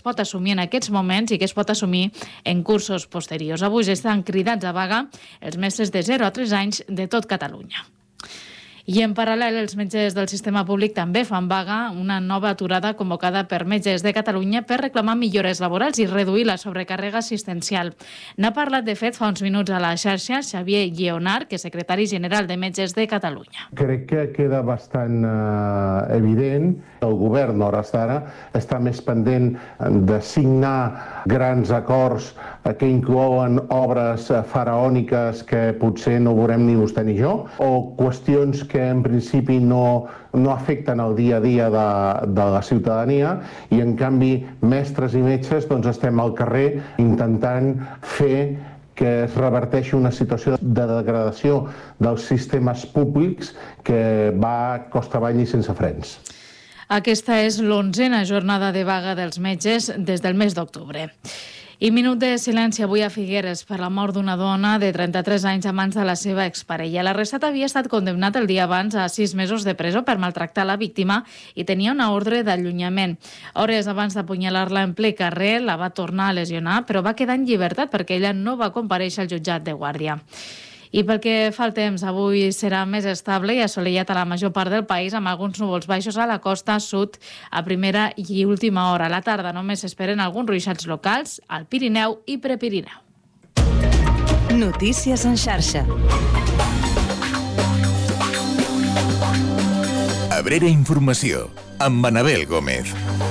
pot assumir en aquests moments i que es pot assumir en cursos posteriors. Avui estan cridats a vaga els mestres de 0 a 3 anys de tot Catalunya. I en paral·lel, els metges del sistema públic també fan vaga, una nova aturada convocada per Metges de Catalunya per reclamar millores laborals i reduir la sobrecàrrega assistencial. N'ha parlat, de fet, fa uns minuts a la xarxa Xavier Lleonard, que és secretari general de Metges de Catalunya. Crec que queda bastant evident que el govern, a hores d'ara, està més pendent de signar grans acords que inclouen obres faraòniques que potser no veurem ni vostè ni jo, o qüestions que en principi no afecten el dia a dia de la ciutadania, i en canvi mestres i metges estem al carrer intentant fer que es reverteixi una situació de degradació dels sistemes públics que va costa avall i sense frens. Aquesta és l'11a jornada de vaga dels metges des del mes d'octubre. I minut de silenci avui a Figueres per la mort d'una dona de 33 anys a mans de la seva exparella. L'arrestat havia estat condemnat el dia abans a 6 mesos de presó per maltractar la víctima i tenia una ordre d'allunyament. Hores abans d'apunyalar-la en ple carrer, la va tornar a lesionar, però va quedar en llibertat perquè ella no va comparèixer al jutjat de Guàrdia. I pel que fa al temps, avui serà més estable i assolellat a la major part del país, amb alguns núvols baixos a la costa sud a primera i última hora. A la tarda només s'esperen alguns ruixats locals al Pirineu i Prepirineu. Notícies en xarxa. Abrera Informació, amb Anabel Gómez.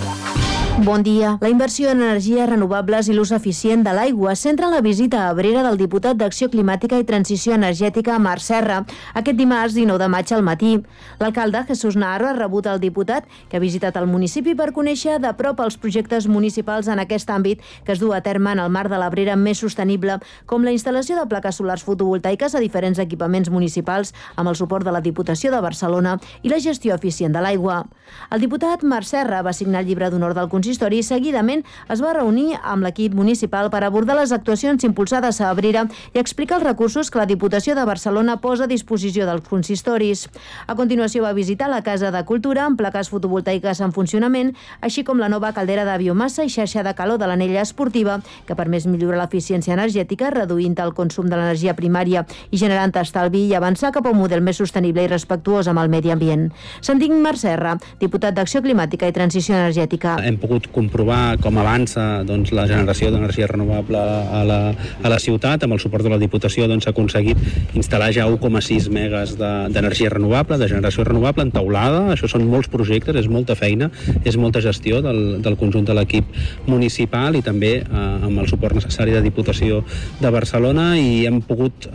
Bon dia. La inversió en energies renovables i l'ús eficient de l'aigua centra la visita a Abrera del diputat d'Acció Climàtica i Transició Energètica, Marc Serra, aquest dimarts 19 de maig al matí. L'alcalde, Jesús Naharro, ha rebut el diputat, que ha visitat el municipi per conèixer de prop els projectes municipals en aquest àmbit que es du a terme en el marc de l'Abrera més sostenible, com la instal·lació de plaques solars fotovoltaiques a diferents equipaments municipals amb el suport de la Diputació de Barcelona i la gestió eficient de l'aigua. El diputat Marc Serra va signar el llibre d'honor del consistori i seguidament es va reunir amb l'equip municipal per abordar les actuacions impulsades a Abrera i explicar els recursos que la Diputació de Barcelona posa a disposició dels consistoris. A continuació va visitar la Casa de Cultura amb plaques fotovoltaiques en funcionament, així com la nova caldera de biomassa i xarxa de calor de l'anella esportiva, que permet millorar l'eficiència energètica, reduint el consum de l'energia primària i generant estalvi i avançar cap a un model més sostenible i respectuós amb el medi ambient. Sentim Marc Serra, diputat d'Acció Climàtica i Transició Energètica. Hem pogut comprovar com avança la generació d'energia renovable a la ciutat. Amb el suport de la Diputació s'ha aconseguit instal·lar ja 1,6 megas d'energia renovable, de generació renovable en teulada. Això són molts projectes, és molta feina, és molta gestió del conjunt de l'equip municipal i també amb el suport necessari de Diputació de Barcelona, i hem pogut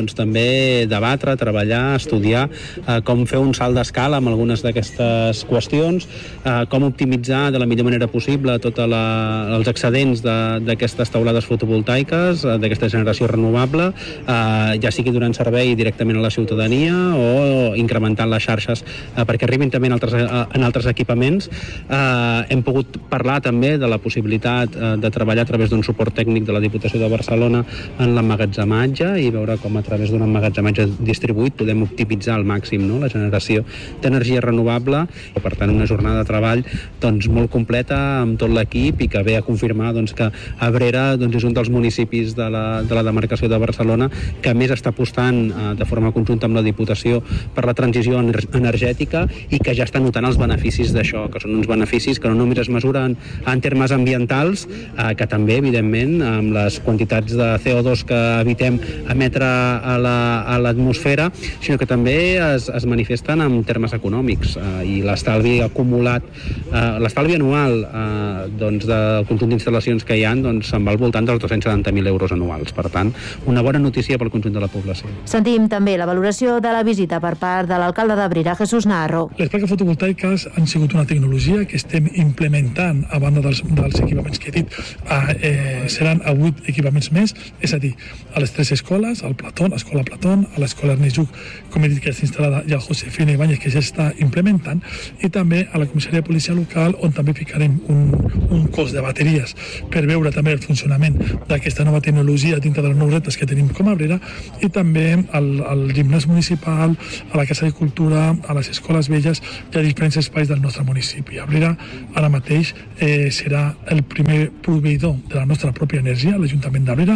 també debatre, treballar, estudiar com fer un salt d'escala amb algunes d'aquestes qüestions, com optimitzar de la millor manera possible tots els excedents d'aquestes teulades fotovoltaiques, d'aquesta generació renovable, ja sigui donant servei directament a la ciutadania o incrementant les xarxes perquè arribin també en altres equipaments. Hem pogut parlar també de la possibilitat de treballar a través d'un suport tècnic de la Diputació de Barcelona en l'emmagatzematge i veure com a través d'un emmagatzematge distribuït podem optimitzar al màxim la generació d'energia renovable. Per tant, una jornada de treball molt completa amb tot l'equip i que ve a confirmar que Abrera és un dels municipis de la demarcació de Barcelona que més està apostant de forma conjunta amb la Diputació per la transició energètica i que ja està notant els beneficis d'això, que són uns beneficis que no només es mesuren en termes ambientals, que també, evidentment, amb les quantitats de CO2 que evitem emetre a l'atmosfera, sinó que també es manifesten en termes econòmics i l'estalvi acumulat, l'estalvi anual del conjunt d'instal·lacions que hi ha se'n va al voltant dels 270.000 euros anuals. Per tant, una bona notícia pel conjunt de la població. Sentim també la valoració de la visita per part de l'alcalde d'Abrera, Jesús Naharro. Les plaques fotovoltaiques han sigut una tecnologia que estem implementant a banda dels equipaments que he dit. Seran a 8 equipaments més, és a dir, a les 3 escoles, al Platón, a l'escola Platón, a l'escola Ernest Lluch, com he dit, que està instal·lada, i al Josefina Ibáñez, que ja està implementant, i també a la comissaria de policia local, on també ficarem farem un cos de bateries per veure també el funcionament d'aquesta nova tecnologia dintre dels nous reptes que tenim com a Abrera, i també al gimnàs municipal, a la Casa de Cultura, a les escoles velles i a diferents espais del nostre municipi. Abrera ara mateix serà el primer proveïdor de la nostra pròpia energia, l'Ajuntament d'Abrera,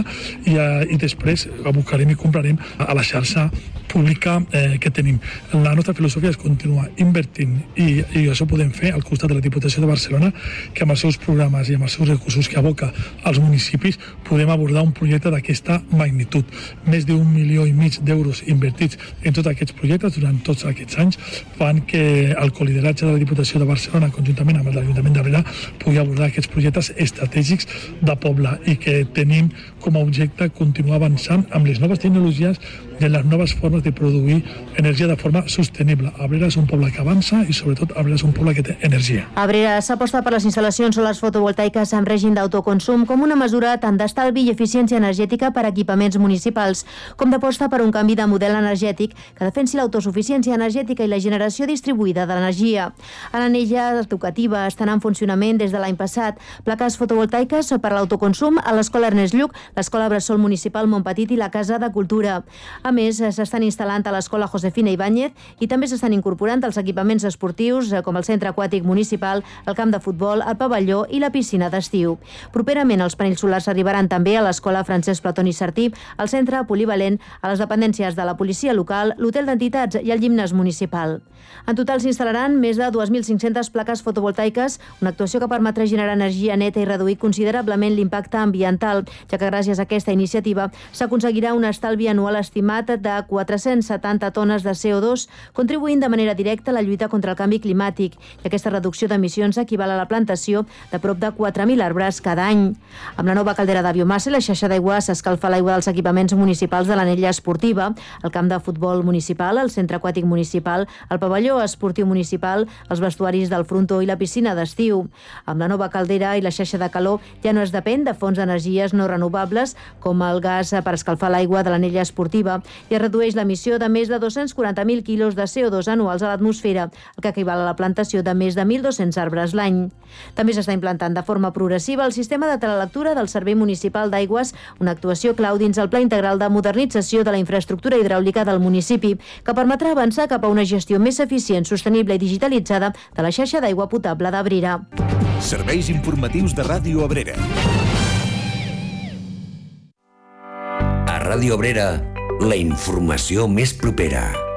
i després buscarem i comprarem a la xarxa pública que tenim. La nostra filosofia és continuar invertint i això podem fer al costat de la Diputació de Barcelona, que amb els seus programes i amb els seus recursos que aboca als municipis podem abordar un projecte d'aquesta magnitud. Més d'1,5 milió d'euros invertits en tots aquests projectes durant tots aquests anys fan que el colideratge de la Diputació de Barcelona, conjuntament amb l'Ajuntament d'Abrera, pugui abordar aquests projectes estratègics de poble i que tenim com a objecte continuar avançant amb les noves tecnologies i les noves formes de produir energia de forma sostenible. Abrera és un poble que avança i sobretot Abrera és un poble que té energia. Abrera s'aposta per les instal·lacions solars fotovoltaiques amb règim d'autoconsum com una mesura tant d'estalvi i eficiència energètica per a equipaments municipals, com d'aposta per un canvi de model energètic que defensi l'autosuficiència energètica i la generació distribuïda de l'energia. A l'anella educativa estan en funcionament des de l'any passat plaques fotovoltaiques per a l'autoconsum a l'Escola Ernest Lluch, l'Escola Bressol Municipal Montpetit i la Casa de Cultura. A més, s'estan instal·lant a l'Escola Josefina Ibáñez i també s'estan incorporant els equipaments esportius com el Centre Aquàtic Municipal, el camp de futbol, el pavelló i la piscina d'estiu. Properament, els panells solars arribaran també a l'Escola Francesc Platón i Sartí, al Centre Polivalent, a les dependències de la policia local, l'Hotel d'Entitats i el gimnàs municipal. En total s'instal·laran més de 2.500 plaques fotovoltaiques, una actuació que permetrà generar energia neta i reduir considerablement l'impacte ambiental, ja que gràcies a aquesta iniciativa s'aconseguirà un estalvi anual estimat de 470 tones de CO2, contribuint de manera directa a la lluita contra el canvi climàtic, i aquesta reducció d'emissions equival a la plantació de prop de 4.000 arbres cada any. Amb la nova caldera de biomassa i la xarxa d'aigua s'escalfa l'aigua dels equipaments municipals de l'anella esportiva, el camp de futbol municipal, el centre aquàtic municipal, el pavelló esportiu municipal, els vestuaris del frontó i la piscina d'estiu. Amb la nova caldera i la xarxa de calor ja no es depèn de fonts d'energies no renovables com el gas per escalfar l'aigua de l'anella esportiva, i es redueix l'emissió de més de 240.000 quilos de CO2 anuals a l'atmosfera, el que equival a la plantació de més de 1.200 arbres l'any. També s'està implantant de forma progressiva el sistema de telelectura del Servei Municipal d'Aigües, una actuació clau dins el Pla Integral de Modernització de la Infraestructura Hidràulica del municipi, que permetrà avançar cap a una gestió més eficient, sostenible i digitalitzada de la xarxa d'aigua potable d'Abrera. Serveis informatius de Ràdio Abrera. A Ràdio Abrera, la informació més propera.